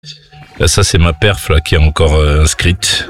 Là, ça, c'est ma perf là qui est encore inscrite.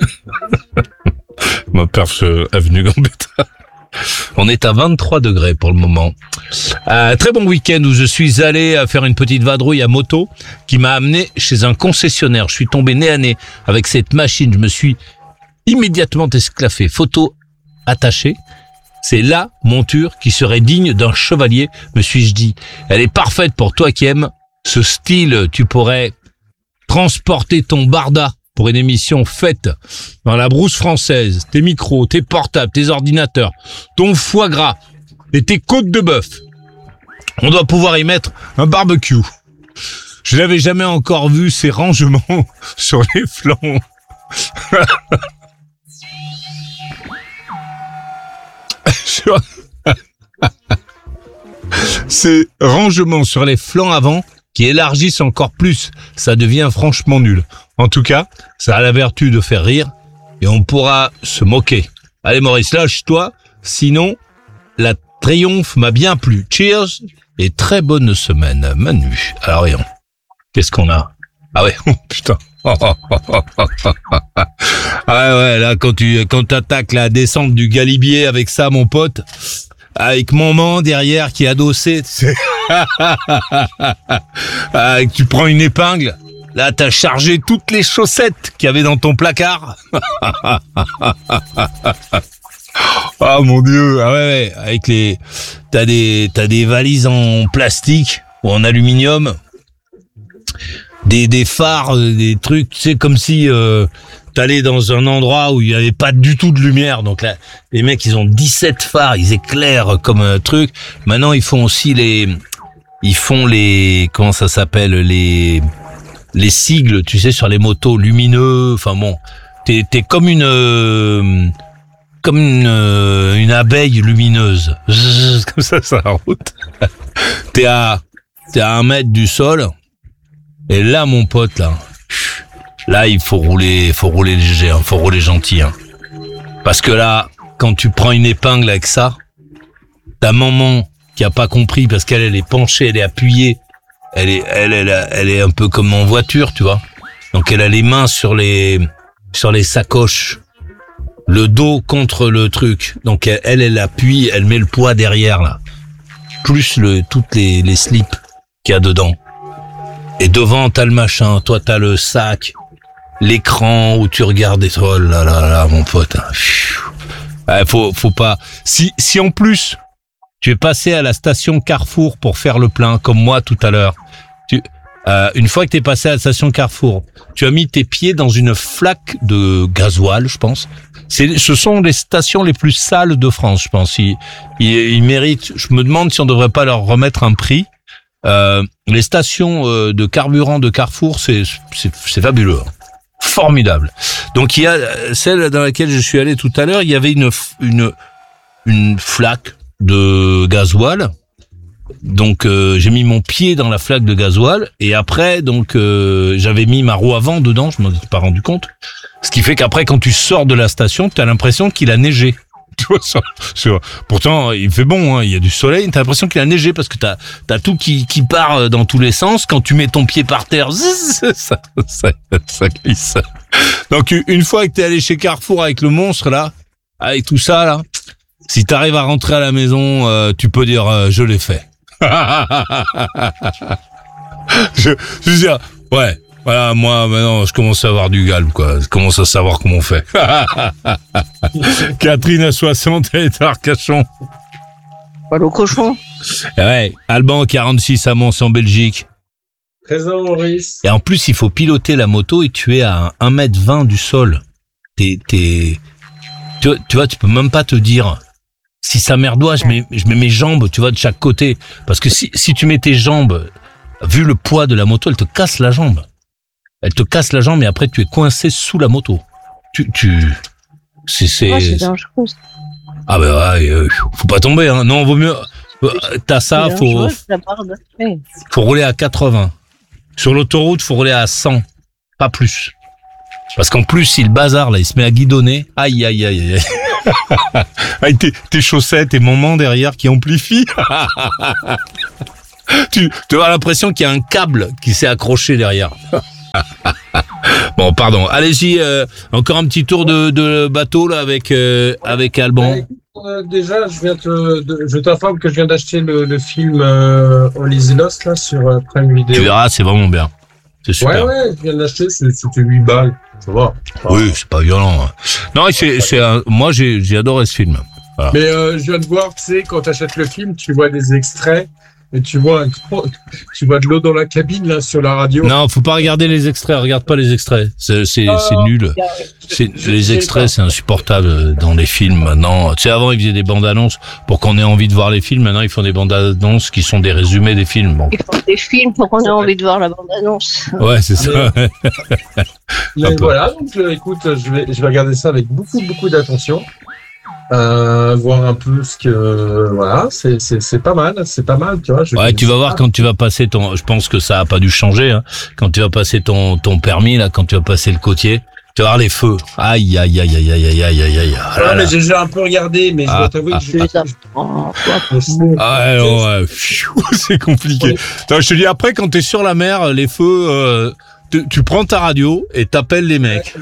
Ma perf avenue Gambetta. On est à 23 degrés pour le moment. Très bon week-end où je suis allé faire une petite vadrouille à moto qui m'a amené chez un concessionnaire. Je suis tombé nez à nez avec cette machine. Je me suis immédiatement esclaffé. Photo attachée. C'est la monture qui serait digne d'un chevalier, me suis-je dit. Elle est parfaite pour toi qui aimes ce style. Tu pourrais transporter ton barda pour une émission faite dans la brousse française, tes micros, tes portables, tes ordinateurs, ton foie gras et tes côtes de bœuf. On doit pouvoir y mettre un barbecue. Je n'avais jamais encore vu ces rangements sur les flancs. Ces rangements sur les flancs avant qui élargissent encore plus, ça devient franchement nul. En tout cas, ça a la vertu de faire rire et on pourra se moquer. Allez Maurice, lâche-toi, sinon la triomphe m'a bien plu. Cheers et très bonne semaine, Manu. Alors voyons, qu'est-ce qu'on a? Ah ouais, putain. Ah ouais, là quand t'attaques la descente du Galibier avec ça, mon pote, avec Maman derrière qui est adossé, tu sais. Tu prends une épingle, là t'as chargé toutes les chaussettes qu'il y avait dans ton placard. Ah mon Dieu, ah ouais, avec t'as des valises en plastique ou en aluminium, des phares, des trucs, tu sais, comme si t'allais dans un endroit où il y avait pas du tout de lumière. Donc là, les mecs, ils ont 17 phares, ils éclairent comme un truc. Maintenant, ils font les, comment ça s'appelle, les sigles, tu sais, sur les motos lumineux. Enfin bon, t'es comme une abeille lumineuse. Comme ça route. T'es à 1 mètre du sol. Et là, mon pote, là, il faut rouler léger, hein, faut rouler gentil, hein. Parce que là, quand tu prends une épingle avec ça, ta maman qui a pas compris parce qu'elle est penchée, elle est appuyée, elle est un peu comme en voiture, tu vois. Donc elle a les mains sur les sacoches, le dos contre le truc. Donc elle appuie, elle met le poids derrière là, plus toutes les slips qu'il y a dedans. Et devant, t'as le machin, toi t'as le sac, l'écran où tu regardes et oh là là là, mon pote. Ouais, faut pas. Si en plus, tu es passé à la station Carrefour pour faire le plein, comme moi tout à l'heure. Une fois que t'es passé à la station Carrefour, tu as mis tes pieds dans une flaque de gasoil, je pense. Ce sont les stations les plus sales de France, je pense. Ils méritent, je me demande si on devrait pas leur remettre un prix. Les stations de carburant de Carrefour, c'est fabuleux, formidable. Donc il y a celle dans laquelle je suis allé tout à l'heure, il y avait une flaque de gasoil. Donc j'ai mis mon pied dans la flaque de gasoil et après donc j'avais mis ma roue avant dedans, je m'en étais pas rendu compte. Ce qui fait qu'après quand tu sors de la station, tu as l'impression qu'il a neigé. Tu vois ça, pourtant il fait bon, hein, il y a du soleil, t'as l'impression qu'il a neigé parce que t'as tout qui part dans tous les sens. Quand tu mets ton pied par terre, ça glisse. Donc une fois que t'es allé chez Carrefour avec le monstre là, avec tout ça là, si t'arrives à rentrer à la maison, tu peux dire je l'ai fait. je veux dire, ouais. Voilà, moi, maintenant, je commence à avoir du galbe, quoi. Je commence à savoir comment on fait. Catherine à 60, elle est à Arcachon. Pas le cochon. Ouais, Alban, 46 à Mons en Belgique. Présent, Maurice. Et en plus, il faut piloter la moto et tu es à 1m20 du sol. Tu vois, tu peux même pas te dire, si ça merdoit, je mets mes jambes, tu vois, de chaque côté. Parce que si tu mets tes jambes, vu le poids de la moto, elle te casse la jambe. Elle te casse la jambe et après tu es coincé sous la moto. C'est dangereux. Ah bah ouais, faut pas tomber, hein. Non, vaut mieux. T'as ça, faut rouler à 80. Sur l'autoroute, faut rouler à 100, pas plus. Parce qu'en plus, si le bazar là, il se met à guidonner, aïe aïe aïe aïe. Avec tes chaussettes, tes moments derrière qui amplifient. Tu as l'impression qu'il y a un câble qui s'est accroché derrière. Bon, pardon. Allez-y, encore un petit tour de bateau là avec Alban. Déjà, je t'informe que je viens d'acheter le film On les Lost là sur Prime Video. Tu verras, c'est vraiment bien. C'est super. Ouais, je viens d'acheter, c'était 8 balles. Ça va. Oui, c'est pas violent. Hein. Non, moi j'ai adoré ce film. Voilà. Mais je viens de voir, tu sais, quand t'achètes le film, tu vois des extraits et tu vois de l'eau dans la cabine là sur la radio. Non, faut pas regarder les extraits. Regarde pas les extraits. C'est nul. Les extraits, c'est insupportable dans les films maintenant. Tu sais, avant ils faisaient des bandes annonces pour qu'on ait envie de voir les films. Maintenant, ils font des bandes annonces qui sont des résumés des films. Bon. Ils font des films pour qu'on ait envie de voir la bande annonce. Ouais, c'est ça. Mais voilà, donc écoute, je vais regarder ça avec beaucoup d'attention. Voir un peu ce que voilà, c'est pas mal, tu vois. Ouais, tu vas voir quand tu vas passer je pense que ça a pas dû changer, hein. Quand tu vas passer ton permis là, quand tu vas passer le côtier, tu vas voir les feux. Aïe. Ah, mais j'ai un peu regardé, mais je dois t'avouer que ouais. C'est compliqué. Non, je te dis après quand t'es sur la mer, les feux. Tu prends ta radio et t'appelles les mecs.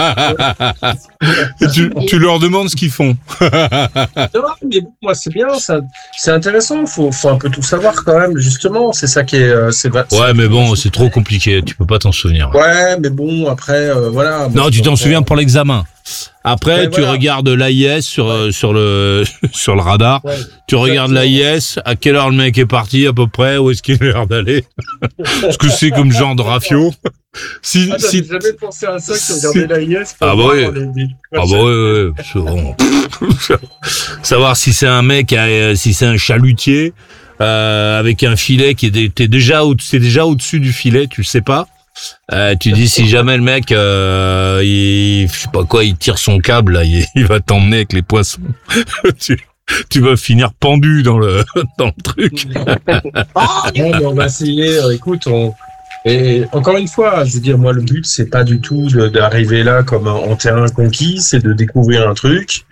Et tu leur demandes ce qu'ils font. Non, mais bon, moi c'est bien, c'est intéressant. Faut un peu tout savoir quand même. Justement, c'est ça qui est. Ouais, mais bon, c'est trop compliqué. Tu peux pas t'en souvenir. Ouais, mais bon, après, voilà. Non, tu t'en souviens pour l'examen. Après, tu voilà. regardes l'AIS sur le radar. Ouais. Tu regardes l'AIS, à quelle heure le mec est parti à peu près, où est-ce qu'il a l'air d'aller. Parce que c'est comme genre de rafio. J'avais jamais pensé à ça, que regardais l'AIS. Ah bah oui. Ouais. C'est bon. Savoir si c'est un mec, si c'est un chalutier, avec un filet qui c'est déjà au-dessus du filet, tu le sais pas. Tu dis si jamais le mec je sais pas quoi, il tire son câble là, il va t'emmener avec les poissons. tu vas finir pendu dans le truc. Bon, on va essayer. Écoute, et encore une fois, je veux dire, moi le but c'est pas du tout d'arriver là comme en terrain conquis, c'est de découvrir un truc.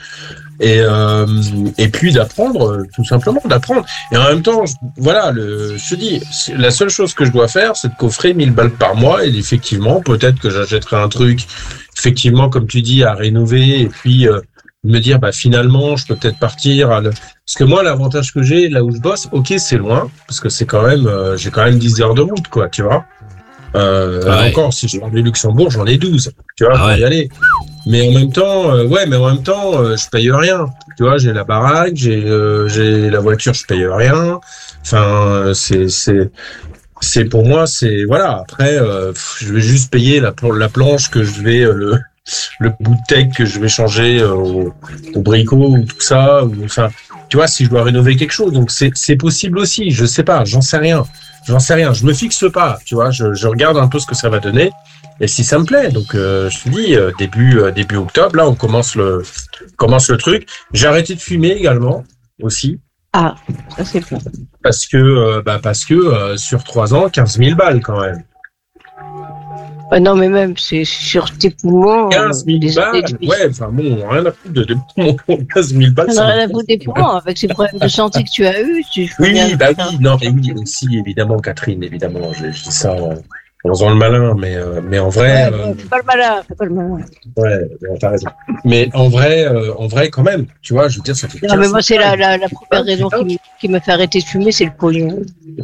Et puis d'apprendre, tout simplement d'apprendre. Et en même temps, voilà, je te dis, la seule chose que je dois faire, c'est de coffrer 1000 balles par mois. Et effectivement, peut-être que j'achèterai un truc, effectivement, comme tu dis, à rénover. Et puis me dire, bah finalement, je peux peut-être partir. Parce que moi, l'avantage que j'ai là où je bosse, ok, c'est loin, parce que c'est quand même, j'ai quand même 10 heures de route, quoi, tu vois. Encore, si je pars du Luxembourg, j'en ai 12, tu vois, pour y aller. Mais en même temps, je paye rien. Tu vois, j'ai la baraque, j'ai la voiture, je paye rien. Enfin, c'est pour moi, c'est voilà. Après, je vais juste payer la planche que je vais le bout de tech que je vais changer au bricot ou tout ça. Enfin, tu vois, si je dois rénover quelque chose, donc c'est possible aussi. Je sais pas, j'en sais rien. Je me fixe pas. Tu vois, je regarde un peu ce que ça va donner. Et si ça me plaît, donc je te dis début octobre, là on commence le truc. J'ai arrêté de fumer également aussi. Ah, ça c'est bien. Parce que sur 3 ans, 15 000 balles quand même. Non mais même c'est sur tes poumons. 15 000 balles. Ouais, enfin bon, rien à foutre de poumons. 15 000 balles. Ça n'a rien à foutre des poumons avec ces problèmes de santé que tu as eu. Oui, non mais oui aussi évidemment Catherine, évidemment, je dis ça. En faisant le malin, mais en vrai. Fais pas le malin. Ouais, t'as raison. Mais en vrai, quand même, tu vois, je veux dire, ça fait. Non, mais moi, c'est la première raison qui me fait arrêter de fumer, c'est le pognon.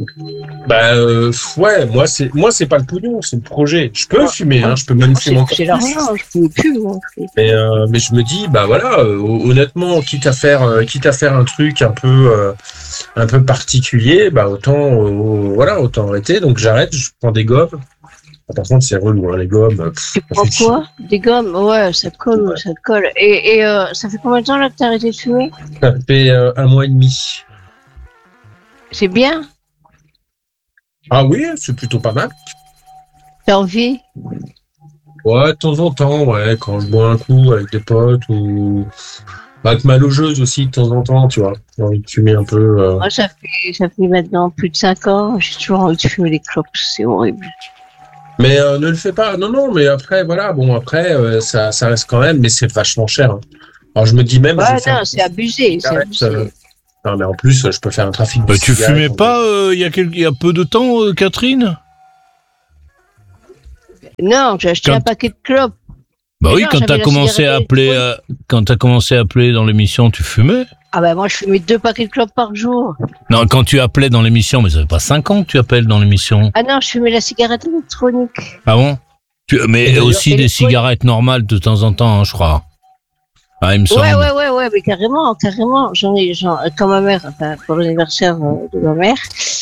Ouais, moi, c'est pas le pognon, c'est le projet. Je peux fumer, hein, je peux même fumer encore. C'est l'argent, je pouvais plus, moi. Mais je me dis, bah voilà, honnêtement, quitte à faire un truc un peu particulier, bah autant arrêter. Donc j'arrête, je prends des gommes. Par contre, c'est relou, hein, les gommes. Tu prends quoi? Des gommes? Ouais, ça colle, ça te colle. Et ça fait combien de temps là que t'as arrêté de fumer? Ça fait 1 mois et demi. C'est bien? Ah oui, c'est plutôt pas mal. T'as envie? Ouais, de temps en temps, ouais, quand je bois un coup avec des potes ou avec ma logeuse aussi de temps en temps, tu vois. J'ai envie de fumer un peu. Moi, ça fait maintenant plus de 5 ans, j'ai toujours envie de fumer des clopes, c'est horrible. Mais ne le fais pas. Non, mais après, voilà, ça reste quand même, mais c'est vachement cher. Hein. Alors je me dis même. Ouais, non, c'est abusé. Non, mais en plus, je peux faire un trafic de tu fumais pas il y a peu de temps, Catherine? Non, j'ai acheté un paquet de clopes. Bah Mais oui, non, quand j'avais t'as la commencé à cigarette appeler, quand t'as commencé à appeler dans l'émission, tu fumais? Ah bah moi je fumais 2 paquets de clopes par jour. Non, quand tu appelais dans l'émission, mais ça fait pas 5 ans que tu appelles dans l'émission. Ah non, je fumais la cigarette électronique. Ah bon? Mais d'ailleurs, aussi des électronique. cigarettes normales de temps en temps, hein, je crois. Ah, il me semble. Ouais, mais carrément. Quand ma mère, enfin, pour l'anniversaire de ma mère,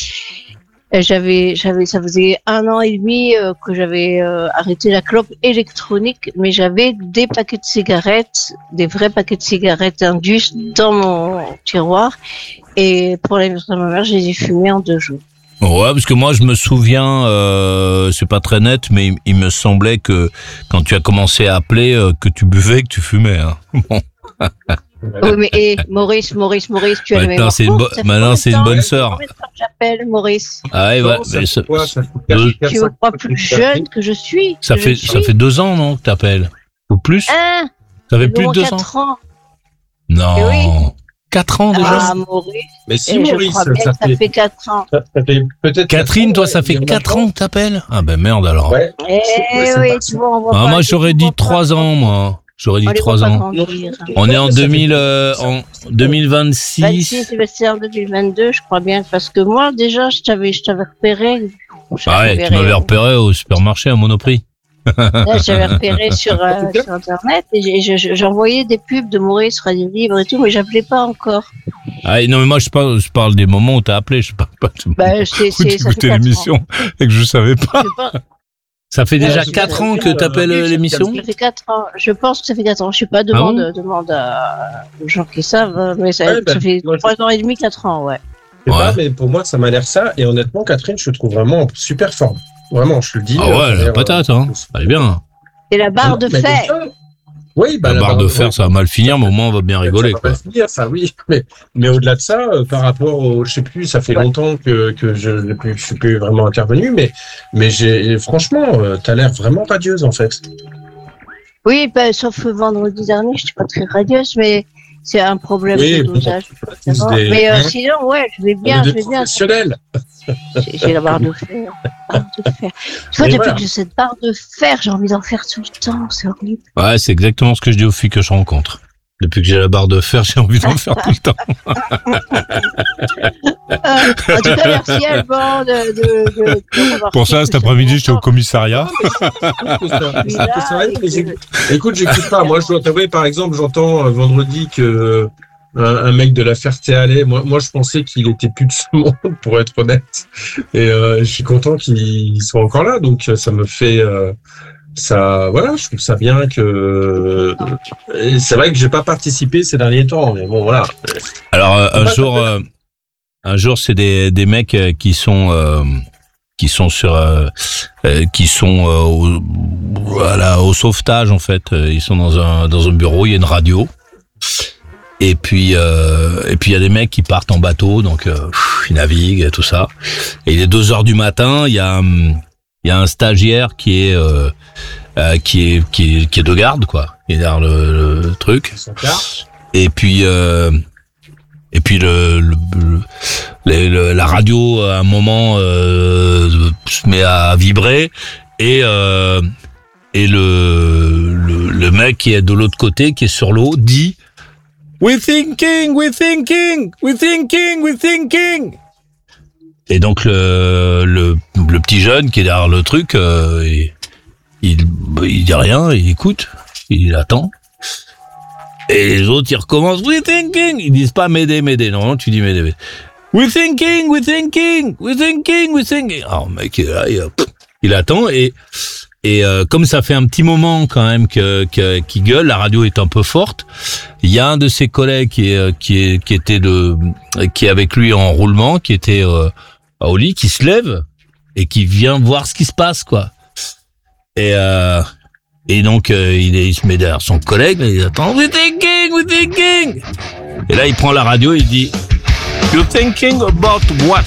ça faisait 1 an et demi que j'avais arrêté la clope électronique, mais j'avais des paquets de cigarettes, des vrais paquets de cigarettes Indus dans mon tiroir, et pour l'anniversaire de ma mère, je les ai fumés en 2 jours. Ouais, parce que moi, je me souviens, c'est pas très net, mais il me semblait que quand tu as commencé à appeler, que tu buvais, que tu fumais. Hein. Bon. Oui, mais Maurice, tu as le même Maintenant, c'est une bonne sœur. Combien de temps que j'appelle Maurice? Ah ouais, ouais. Ça Mais fait quoi, ça fait deux- 4, Tu me crois plus jeune que je suis? ça fait 2 ans, non, que t'appelles? Ou plus? Hein? Ça fait plus de 2 ans? 4 ans. Non. Eh oui. 4 ans déjà? Ah, Maurice. Mais si Je Maurice, crois bien que ça fait 4 ans. ça fait peut-être. Catherine, 4 toi, ans, ça fait ouais, 4 ans que t'appelles? Ah ben merde alors. Ouais. Eh c'est oui, pas tu ça. vois, on voit Ah, pas. moi, Tu j'aurais dit vois pas 3 ans, moi. J'aurais dit On les 3 voit pas ans. grandir. On est en Ça fait 2000, en 2026. 26, c'est en 2022, je crois bien, parce que moi, déjà, je t'avais repéré. Ah ouais, tu m'avais repéré au supermarché à Monoprix. Là, j'avais repéré sur Internet et j'envoyais des pubs de Maurice Radio Libre et tout, mais j'appelais pas encore. Ah non, mais moi, je parle des moments où t'as appelé. Je parle pas de Bah, où ça fait t'écoutais 4 ans. l'émission et que je savais pas. Je sais pas, Ça fait déjà Ouais, 4 c'est ans que bien, t'appelles ça l'émission? ça fait 4 ans. Je pense que ça fait 4 ans. Je sais pas, demande aux gens qui savent, mais ça fait moi, 3 ans et demi, 4 ans, ouais. Je sais Ouais. pas, mais pour moi, ça m'a l'air ça. Et honnêtement, Catherine, je te trouve vraiment en super forme. Vraiment, je te le dis. Ah ouais, la patate, hein. Elle est bien. C'est la barre de Mais fer. déjà, oui, bah, La barre de fer, ça va mal finir, mais au moins, on va bien rigoler, ça va quoi. pas finir, ça, oui. Mais au-delà de ça, par rapport au, je sais plus, ça fait longtemps que je suis plus vraiment intervenu, mais franchement, t'as l'air vraiment radieuse, en fait. Oui, bah, sauf vendredi dernier, je suis pas très radieuse, mais c'est un problème Oui, de bon, dosage. tous des- Mais hein, sinon, ouais, je vais on bien, est je des vais bien. professionnels. J'ai la barre de fer. Barre de fer. Tu vois, Et depuis voilà. que j'ai cette barre de fer, j'ai envie d'en faire tout le temps, c'est horrible. Ouais, c'est exactement ce que je dis aux filles que je rencontre. Depuis que j'ai la barre de fer, j'ai envie d'en faire tout le temps. En tout cas, merci Alban de m'avoir Pour fait ça, tout cet après-midi, j'étais au longtemps. commissariat. Écoute, j'écoute pas. Moi, je dois t'avouer, par exemple, j'entends vendredi que un mec de la Ferté-Alais, moi, je pensais qu'il était plus de ce monde, pour être honnête. Et je suis content qu'il soit encore là. Donc, ça me fait ça. Voilà, je trouve ça bien que. Et c'est vrai que j'ai pas participé ces derniers temps, mais bon, voilà. Alors, un jour, c'est des mecs qui sont au sauvetage, en fait. Ils sont dans un bureau, il y a une radio. Et puis il y a des mecs qui partent en bateau, donc ils naviguent et tout ça. Et il est 2h du matin, il y a un stagiaire qui est de garde, quoi. Il est derrière le truc. Et puis la radio à un moment se met à vibrer et le mec qui est de l'autre côté, qui est sur l'eau, dit "We're thinking, we're thinking, we're thinking, we're thinking." Et donc le petit jeune qui est derrière le truc, il dit rien, il écoute, il attend. Et les autres, ils recommencent "We're thinking." Ils disent pas "M'aider, m'aider." Non, tu dis "M'aider, m'aider." "We're thinking, we're thinking, we're thinking, we're thinking." Alors, le mec, il attend et comme ça fait un petit moment quand même qu'il gueule, la radio est un peu forte. Il y a un de ses collègues qui est avec lui en roulement, qui était au lit, qui se lève et qui vient voir ce qui se passe, quoi. Et donc il se met derrière son collègue, il attend "We're thinking, we're thinking." Et là il prend la radio et il dit "You're thinking about what?"